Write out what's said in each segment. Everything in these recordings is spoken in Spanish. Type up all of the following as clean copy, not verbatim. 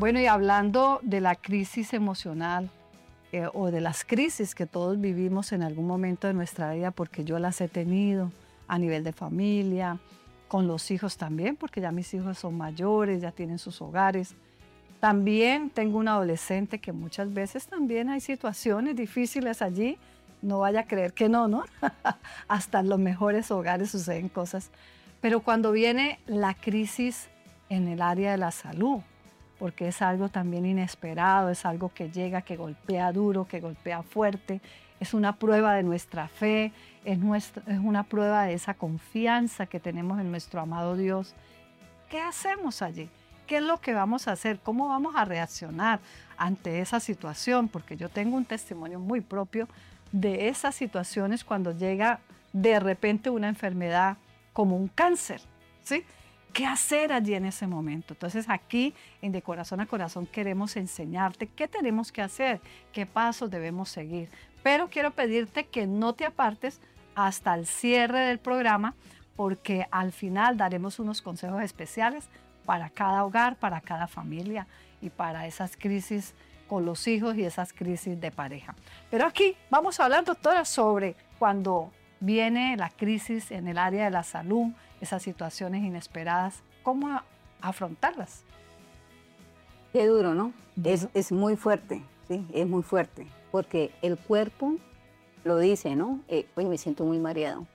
Bueno, y hablando de la crisis emocional o de las crisis que todos vivimos en algún momento de nuestra vida, porque yo las he tenido a nivel de familia, con los hijos también, porque ya mis hijos son mayores, ya tienen sus hogares. También tengo un adolescente que muchas veces también hay situaciones difíciles allí. No vaya a creer que no, ¿no? Hasta en los mejores hogares suceden cosas. Pero cuando viene la crisis en el área de la salud, porque es algo también inesperado, es algo que llega, que golpea duro, que golpea fuerte, es una prueba de nuestra fe, es una prueba de esa confianza que tenemos en nuestro amado Dios. ¿Qué hacemos allí? ¿Qué es lo que vamos a hacer? ¿Cómo vamos a reaccionar ante esa situación? Porque yo tengo un testimonio muy propio de esas situaciones cuando llega de repente una enfermedad como un cáncer, ¿sí? ¿Qué hacer allí en ese momento? Entonces aquí en De Corazón a Corazón queremos enseñarte qué tenemos que hacer, qué pasos debemos seguir. Pero quiero pedirte que no te apartes hasta el cierre del programa, porque al final daremos unos consejos especiales para cada hogar, para cada familia y para esas crisis con los hijos y esas crisis de pareja. Pero aquí vamos a hablar, doctora, sobre cuando viene la crisis en el área de la salud, esas situaciones inesperadas, ¿cómo afrontarlas? Qué duro, ¿no? Es muy fuerte, ¿sí? Es muy fuerte, porque el cuerpo lo dice, ¿no? Oye, me siento muy mareado,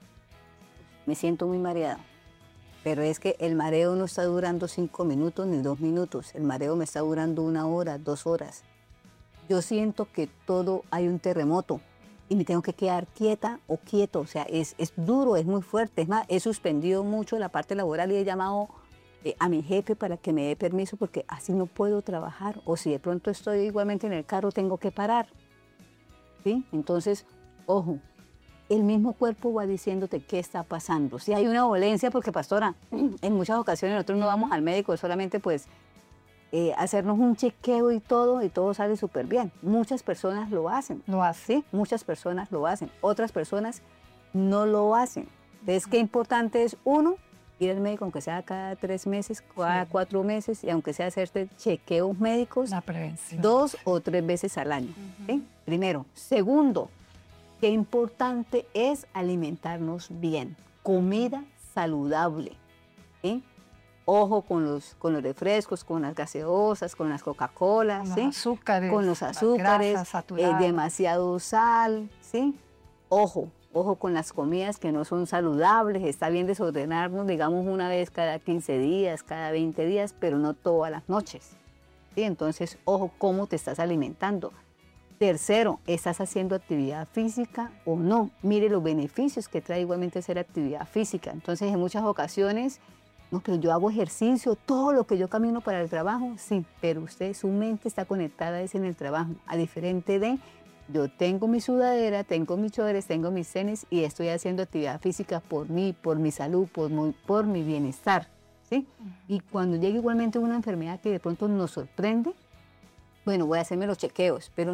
pero es que el mareo no está durando 5 minutos ni 2 minutos, el mareo me está durando 1 hora, 2 horas. Yo siento que todo hay un terremoto y me tengo que quedar quieta o quieto, o sea, es duro, es muy fuerte. Es más, he suspendido mucho la parte laboral y he llamado a mi jefe para que me dé permiso porque así no puedo trabajar, o si de pronto estoy igualmente en el carro tengo que parar, ¿sí? Entonces, ojo, el mismo cuerpo va diciéndote qué está pasando. Si hay una dolencia, porque pastora, en muchas ocasiones nosotros no vamos al médico, solamente pues hacernos un chequeo y todo sale súper bien. Muchas personas lo hacen. ¿Sí? Muchas personas lo hacen. Otras personas no lo hacen. Entonces, qué importante es, uno, ir al médico, aunque sea cada 3 meses, cada 4 meses, y aunque sea hacerte chequeos médicos, la prevención, 2 o 3 veces al año. ¿Sí? Primero. Segundo, qué importante es alimentarnos bien. Comida saludable. ¿Sí? Ojo con los refrescos, con las gaseosas, con las Coca-Colas, ¿sí? Con los azúcares, demasiado sal, ¿sí? Ojo con las comidas que no son saludables. Está bien desordenarnos, digamos, una vez cada 15 días, cada 20 días, pero no todas las noches, ¿sí? Entonces, ojo cómo te estás alimentando. Tercero, ¿estás haciendo actividad física o no? Mire los beneficios que trae igualmente hacer actividad física. Entonces, en muchas ocasiones, no, pero yo hago ejercicio, todo lo que yo camino para el trabajo, sí, pero su mente está conectada en el trabajo, a diferente de, yo tengo mi sudadera, tengo mis chores, tengo mis tenis y estoy haciendo actividad física por mí, por mi salud, por mi bienestar, ¿sí? Y cuando llega igualmente una enfermedad que de pronto nos sorprende, bueno, voy a hacerme los chequeos, pero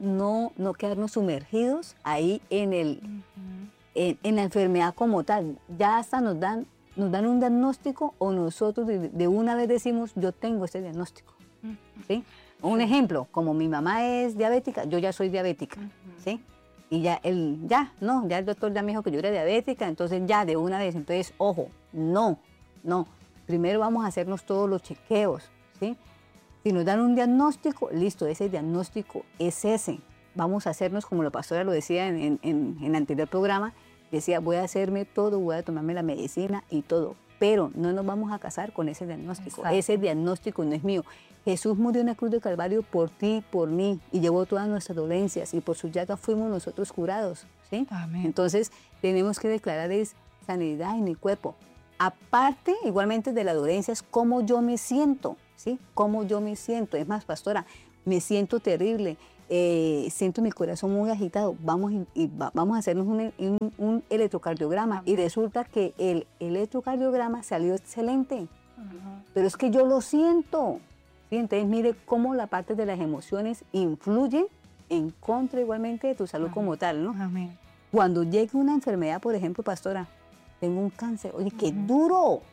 no quedarnos sumergidos ahí en la enfermedad como tal. Ya hasta nos dan un diagnóstico o nosotros de una vez decimos, yo tengo este diagnóstico, ¿sí? Un ejemplo, como mi mamá es diabética, yo ya soy diabética, ¿sí? Y ya el doctor ya me dijo que yo era diabética, entonces ya de una vez, entonces, ojo, no, primero vamos a hacernos todos los chequeos, ¿sí? Si nos dan un diagnóstico, listo, ese diagnóstico es ese. Vamos a hacernos, como la pastora lo decía en el anterior programa, decía, voy a hacerme todo, voy a tomarme la medicina y todo, pero no nos vamos a casar con ese diagnóstico. Exacto. Ese diagnóstico no es mío. Jesús murió en la cruz de Calvario por ti, por mí, y llevó todas nuestras dolencias, y por sus llagas fuimos nosotros curados, ¿sí? Amén. Entonces, tenemos que declarar sanidad en mi cuerpo. Aparte, igualmente de las dolencias, cómo yo me siento, ¿sí? Cómo yo me siento. Es más, pastora, me siento terrible. Siento mi corazón muy agitado, vamos a hacernos un electrocardiograma. Y resulta que el electrocardiograma salió excelente, pero es que yo lo siento, ¿sí? Entonces mire cómo la parte de las emociones influye en contra igualmente de tu salud como tal, ¿no? Amén. Cuando llegue una enfermedad, por ejemplo, pastora, tengo un cáncer, oye, qué duro,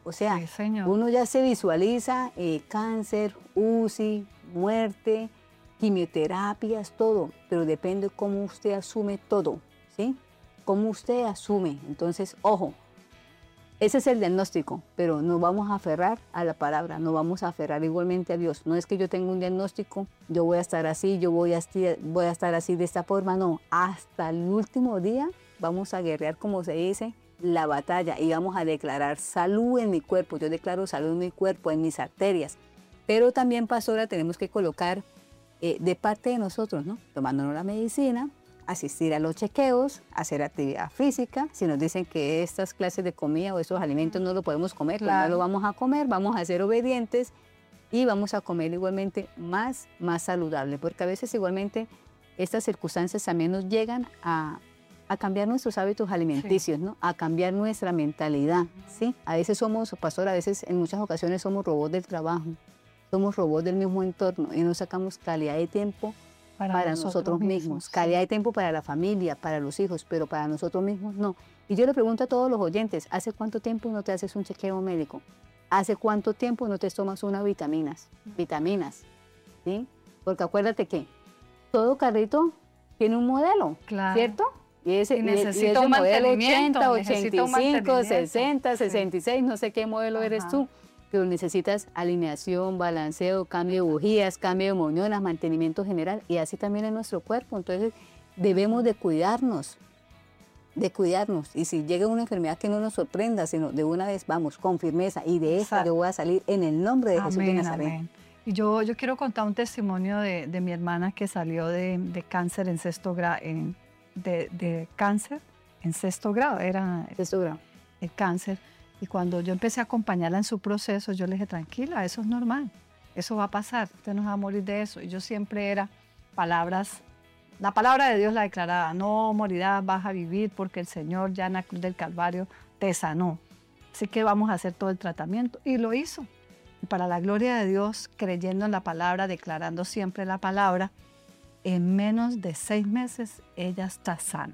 O sea, Sí, señor. uno ya se visualiza cáncer, UCI, muerte, quimioterapias, todo, pero depende cómo usted asume todo, ¿sí? Cómo usted asume. Entonces, ojo, ese es el diagnóstico, pero nos vamos a aferrar a la palabra, nos vamos a aferrar igualmente a Dios. No es que yo tenga un diagnóstico, yo voy a estar así, yo voy a estar así de esta forma, no. Hasta el último día vamos a guerrear, como se dice, la batalla y vamos a declarar salud en mi cuerpo. Yo declaro salud en mi cuerpo, en mis arterias. Pero también, pastora, tenemos que colocar de parte de nosotros, ¿no? Tomándonos la medicina, asistir a los chequeos, hacer actividad física. Si nos dicen que estas clases de comida o esos alimentos no lo podemos comer, pues no lo vamos a comer, vamos a ser obedientes y vamos a comer igualmente más saludable, porque a veces igualmente estas circunstancias también nos llegan a cambiar nuestros hábitos alimenticios, sí, ¿no? A cambiar nuestra mentalidad, ¿sí? A veces somos, pastor, a veces en muchas ocasiones somos robots del trabajo, somos robots del mismo entorno y no sacamos calidad de tiempo para nosotros mismos, sí, calidad de tiempo para la familia, para los hijos, pero para nosotros mismos no. Y yo le pregunto a todos los oyentes, ¿hace cuánto tiempo no te haces un chequeo médico? ¿Hace cuánto tiempo no te tomas unas vitaminas? ¿Sí? Porque acuérdate que todo carrito tiene un modelo, claro, ¿cierto? Y ese modelo 80, 85, 60, 66, no sé qué modelo eres tú, pero necesitas alineación, balanceo, cambio de bujías, cambio de moñonas, mantenimiento general, y así también en nuestro cuerpo. Entonces debemos de cuidarnos, y si llega una enfermedad que no nos sorprenda, sino de una vez vamos con firmeza, y de esta yo voy a salir en el nombre de Jesús de Nazaret. Amén. Y yo quiero contar un testimonio de mi hermana que salió de cáncer en sexto grado, de cáncer en sexto grado, era el cáncer. Y cuando yo empecé a acompañarla en su proceso, yo le dije, tranquila, eso es normal, eso va a pasar, usted no va a morir de eso. Y yo siempre era palabras, la palabra de Dios la declaraba, no morirás, vas a vivir porque el Señor ya en la cruz del Calvario te sanó. Así que vamos a hacer todo el tratamiento. Y lo hizo. Y para la gloria de Dios, creyendo en la palabra, declarando siempre la palabra, en menos de 6 meses ella está sana.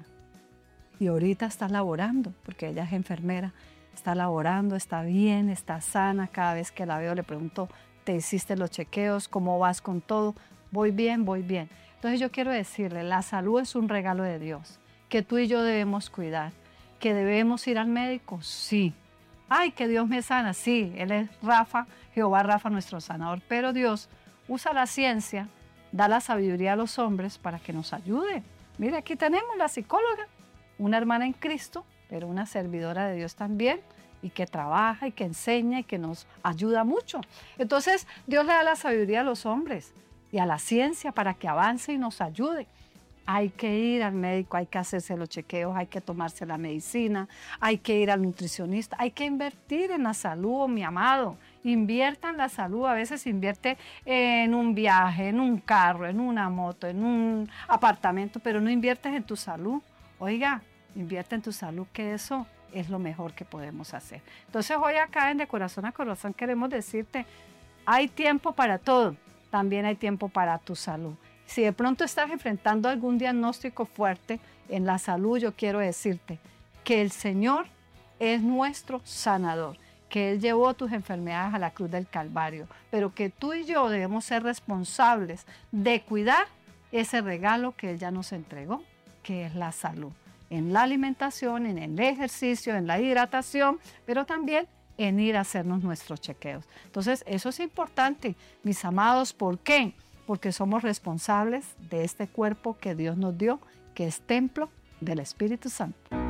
Y ahorita está laborando, porque ella es enfermera, está laborando, está bien, está sana. Cada vez que la veo le pregunto, ¿te hiciste los chequeos? ¿Cómo vas con todo? Voy bien, voy bien. Entonces yo quiero decirle, la salud es un regalo de Dios, que tú y yo debemos cuidar, que debemos ir al médico, sí. Ay, que Dios me sana, sí, Él es Rafa, Jehová Rafa, nuestro sanador, pero Dios usa la ciencia, da la sabiduría a los hombres para que nos ayude. Mira, aquí tenemos la psicóloga, una hermana en Cristo, pero una servidora de Dios también, y que trabaja y que enseña y que nos ayuda mucho. Entonces, Dios le da la sabiduría a los hombres y a la ciencia para que avance y nos ayude. Hay que ir al médico, hay que hacerse los chequeos, hay que tomarse la medicina, hay que ir al nutricionista, hay que invertir en la salud, mi amado. Invierta en la salud, a veces invierte en un viaje, en un carro, en una moto, en un apartamento, pero no inviertes en tu salud. Oiga, invierte en tu salud, que eso es lo mejor que podemos hacer. Entonces hoy acá en De Corazón a Corazón queremos decirte, hay tiempo para todo, también hay tiempo para tu salud. Si de pronto estás enfrentando algún diagnóstico fuerte en la salud, yo quiero decirte que el Señor es nuestro sanador, que Él llevó tus enfermedades a la cruz del Calvario, pero que tú y yo debemos ser responsables de cuidar ese regalo que Él ya nos entregó, que es la salud, en la alimentación, en el ejercicio, en la hidratación, pero también en ir a hacernos nuestros chequeos. Entonces, eso es importante, mis amados. ¿Por qué? Porque somos responsables de este cuerpo que Dios nos dio, que es templo del Espíritu Santo.